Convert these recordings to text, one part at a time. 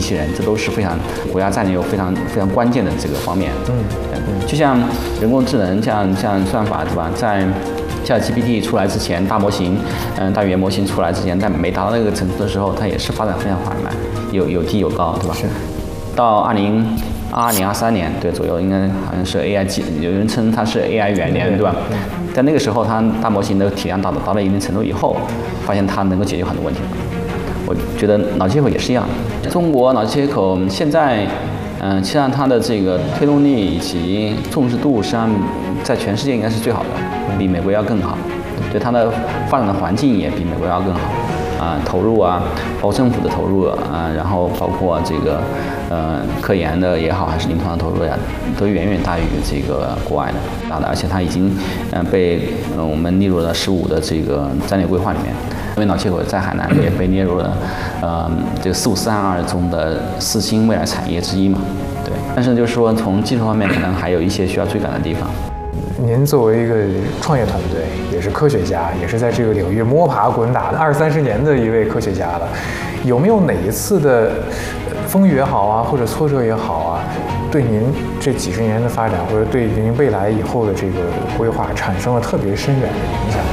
器人，这都是非常国家战略非常关键的这个方面。就像人工智能，像算法，对吧？在ChatGPT 出来之前，大语言模型出来之前，在没达到那个程度的时候，它也是发展非常缓慢，有低有高，对吧？到2022年对左右，应该好像是 AI 有人称它是 AI 元年，对吧？在那个时候，它大模型的体量达到一定程度以后，发现它能够解决很多问题。我觉得脑机接口也是一样，中国脑机接口现在，实际上它的这个推动力以及重视度，实际上在全世界应该是最好的，比美国要更好。对它的发展的环境也比美国要更好。投入啊，包括政府的投入啊，然后包括这个科研的也好，还是临床的投入呀，都远远大于这个国外的，而且它已经被我们列入了15的这个战略规划里面。因为脑接口在海南也被列入了这个45432中的4新未来产业之一嘛，对。但是就是说从技术方面可能还有一些需要追赶的地方。 您作为一个创业团队，也是科学家，也是在这个领域摸爬滚打的20-30年的一位科学家了，有没有哪一次的风雨也好啊，或者挫折也好啊，对您这几十年的发展，或者对您未来以后的这个规划产生了特别深远的影响？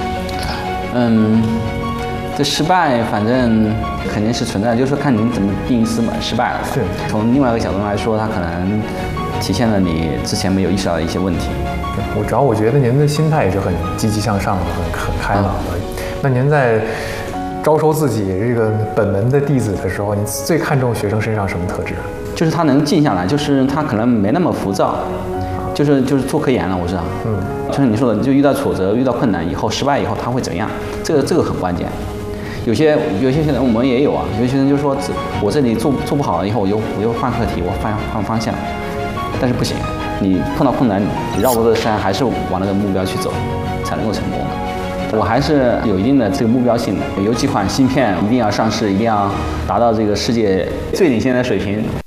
这失败反正肯定是存在，就是说看您怎么定义失败了。 是。 从另外一个角度来说，它可能体现了你之前没有意识到的一些问题。 我觉得您的心态也是很积极向上的，很开朗的。那您在招收自己这个本门的弟子的时候，您最看重学生身上什么特质？ 就是他能静下来，就是他可能没那么浮躁，就是做科研了，我知道。就是你说的，就遇到挫折、遇到困难以后、失败以后，他会怎样？这个很关键。有些人我们也有啊，有些人就说我这里做不好了以后，我就换课题，我换方向，但是不行。你碰到困难，你绕过这山，还是往那个目标去走，才能够成功。我还是有一定的这个目标性的，有几款芯片一定要上市，一定要达到这个世界最领先的水平，